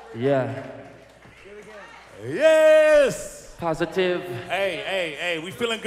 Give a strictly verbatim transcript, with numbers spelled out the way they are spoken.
Yeah. Yes! Positive. Hey, hey, hey, we feeling good.